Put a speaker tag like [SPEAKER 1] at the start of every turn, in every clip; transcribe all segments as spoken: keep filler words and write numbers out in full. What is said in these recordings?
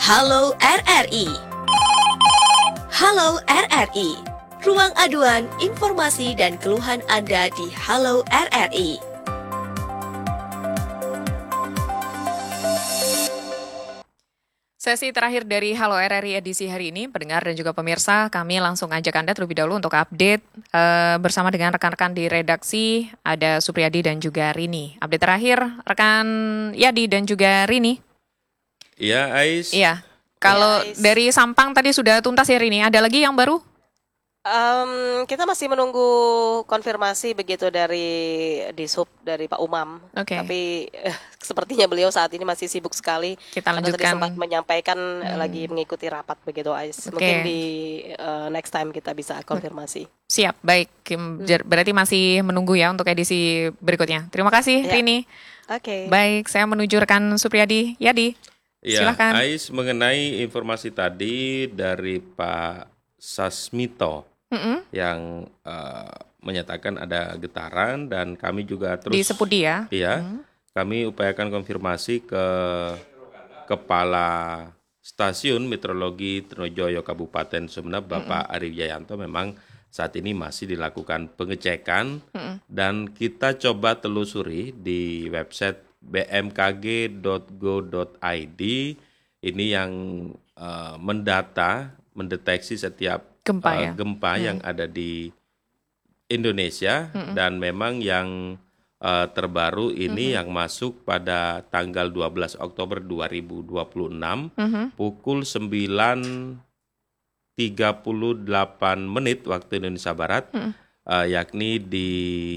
[SPEAKER 1] Halo R R I. Halo R R I. Ruang aduan, informasi dan keluhan Anda di Halo R R I.
[SPEAKER 2] Sesi terakhir dari Halo R R I edisi hari ini, pendengar dan juga pemirsa, kami langsung ajak Anda terlebih dahulu untuk update uh, bersama dengan rekan-rekan di redaksi, ada Supriyadi dan juga Rini. Update terakhir, rekan Yadi dan juga Rini.
[SPEAKER 3] Iya, Ais.
[SPEAKER 2] Iya, kalau
[SPEAKER 4] Ya, Ais.
[SPEAKER 2] dari Sampang tadi sudah tuntas ya Rini, ada lagi yang baru?
[SPEAKER 4] Um, kita masih menunggu konfirmasi begitu dari Dishub dari Pak Umam.
[SPEAKER 2] Oke.
[SPEAKER 4] Tapi eh, sepertinya beliau saat ini masih sibuk sekali.
[SPEAKER 2] Kita
[SPEAKER 4] Karena tadi
[SPEAKER 2] lanjutkan.
[SPEAKER 4] sempat menyampaikan eh,
[SPEAKER 2] Hmm.
[SPEAKER 4] lagi mengikuti rapat begitu, Ais.
[SPEAKER 2] Oke.
[SPEAKER 4] Mungkin di eh, next time kita bisa konfirmasi.
[SPEAKER 2] Siap, baik. Kim, jar- Berarti masih menunggu ya untuk edisi berikutnya. Terima kasih
[SPEAKER 4] Ya.
[SPEAKER 2] Rini.
[SPEAKER 4] Oke.
[SPEAKER 2] Baik, saya menuju rekan Supriyadi. Yadi,
[SPEAKER 3] Ya,
[SPEAKER 2] silakan.
[SPEAKER 3] Ais, mengenai informasi tadi dari Pak Sasmito
[SPEAKER 2] Mm-mm.
[SPEAKER 3] yang eh, menyatakan ada getaran dan kami juga terus
[SPEAKER 2] Di Sepudi ya.
[SPEAKER 3] Iya, kami upayakan konfirmasi ke Kepala Stasiun Meteorologi Trunojoyo Kabupaten Sumeneb Bapak Ari Wijayanto. Memang saat ini masih dilakukan pengecekan dan kita coba telusuri di website b m k g dot go dot i d. Ini yang eh, mendata, mendeteksi setiap
[SPEAKER 2] Gempa
[SPEAKER 3] eh,
[SPEAKER 2] ya?
[SPEAKER 3] gempa yang ada di Indonesia dan memang yang eh, terbaru ini yang masuk pada tanggal dua belas Oktober dua ribu dua puluh enam
[SPEAKER 2] Mhm.
[SPEAKER 3] pukul sembilan tiga puluh delapan menit waktu Indonesia Barat, eh, yakni di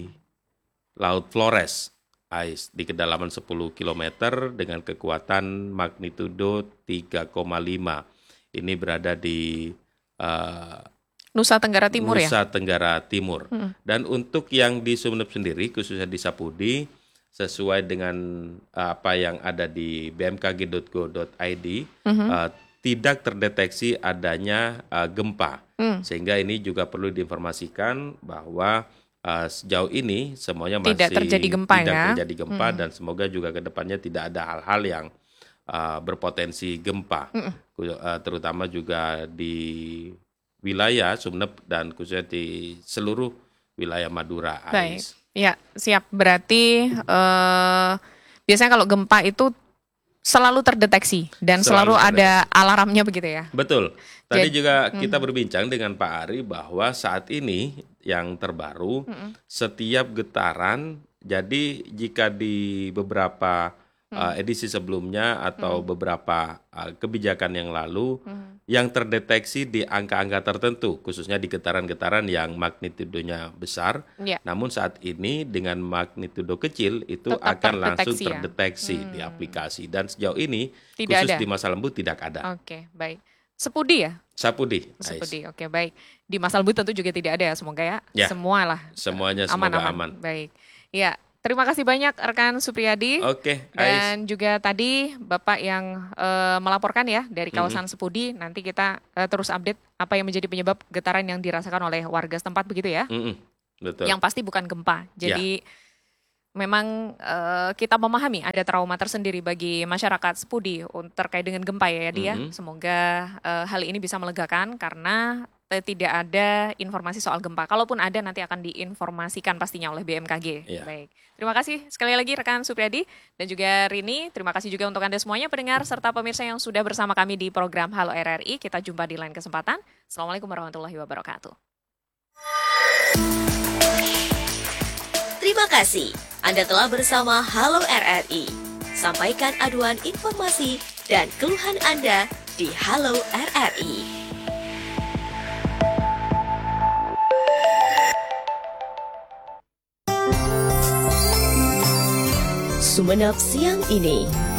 [SPEAKER 3] Laut Flores, Ais, di kedalaman sepuluh kilometer dengan kekuatan magnitudo tiga koma lima. Ini berada di eh,
[SPEAKER 2] Nusa Tenggara Timur ya?
[SPEAKER 3] Nusa Tenggara Timur. Dan untuk yang di Sumeneb sendiri, khususnya di Sapudi, sesuai dengan uh, apa yang ada di b m k g dot go dot i d, uh, tidak terdeteksi adanya uh, gempa.
[SPEAKER 2] Mm.
[SPEAKER 3] Sehingga ini juga perlu diinformasikan bahwa uh, sejauh ini semuanya masih
[SPEAKER 2] Tidak terjadi gempa
[SPEAKER 3] tidak
[SPEAKER 2] ya?
[SPEAKER 3] terjadi gempa dan semoga juga ke depannya tidak ada hal-hal yang uh, berpotensi gempa. Ku- uh, terutama juga di wilayah Sumeneb dan khususnya di seluruh wilayah Madura.
[SPEAKER 2] Baik,
[SPEAKER 3] Ais.
[SPEAKER 2] ya siap. Berarti eh biasanya kalau gempa itu selalu terdeteksi dan selalu,
[SPEAKER 3] Selalu
[SPEAKER 2] ada alarmnya begitu ya?
[SPEAKER 3] Betul. Tadi
[SPEAKER 2] Jadi-
[SPEAKER 3] juga kita berbincang dengan Pak Ari bahwa saat ini yang terbaru setiap getaran, jadi jika di beberapa uh, edisi sebelumnya atau beberapa uh, kebijakan yang lalu yang terdeteksi di angka-angka tertentu, khususnya di getaran-getaran yang magnitudonya besar.
[SPEAKER 2] Ya.
[SPEAKER 3] Namun saat ini dengan magnitudo kecil itu
[SPEAKER 2] Tetap
[SPEAKER 3] akan langsung
[SPEAKER 2] terdeteksi ya?
[SPEAKER 3] terdeteksi di aplikasi dan sejauh ini
[SPEAKER 2] Tidak
[SPEAKER 3] khusus
[SPEAKER 2] ada?
[SPEAKER 3] di Masa Lembu tidak ada.
[SPEAKER 2] Oke, baik. Sepudi ya?
[SPEAKER 3] Sapudi, Ais.
[SPEAKER 2] Sepudi, oke baik. Di Masa Lembu tentu juga tidak ada ya, semoga ya.
[SPEAKER 3] Ya.
[SPEAKER 2] Semua lah.
[SPEAKER 3] Semuanya
[SPEAKER 2] aman,
[SPEAKER 3] semoga
[SPEAKER 2] aman.
[SPEAKER 3] aman.
[SPEAKER 2] Baik. Ya, terima kasih banyak rekan Supriyadi.
[SPEAKER 3] Oke, Ais.
[SPEAKER 2] Dan juga tadi Bapak yang eh, melaporkan ya dari kawasan Sepudi, nanti kita eh, terus update apa yang menjadi penyebab getaran yang dirasakan oleh warga setempat begitu ya.
[SPEAKER 3] Mm-mm, betul.
[SPEAKER 2] Yang pasti bukan gempa. Jadi memang eh, kita memahami ada trauma tersendiri bagi masyarakat Sepudi un- terkait dengan gempa ya dia.
[SPEAKER 3] Mhm.
[SPEAKER 2] Semoga eh, hal ini bisa melegakan karena eh, tidak ada informasi soal gempa. Kalaupun ada nanti akan diinformasikan pastinya oleh B M K G.
[SPEAKER 3] Iya.
[SPEAKER 2] Baik. Terima kasih sekali lagi rekan Supriyadi dan juga Rini. Terima kasih juga untuk Anda semuanya pendengar serta pemirsa yang sudah bersama kami di program Halo R R I. Kita jumpa di lain kesempatan. Assalamualaikum warahmatullahi wabarakatuh.
[SPEAKER 1] Terima kasih. Anda telah bersama Halo R R I. Sampaikan aduan informasi dan keluhan Anda di Halo R R I. Sumeneb siang ini.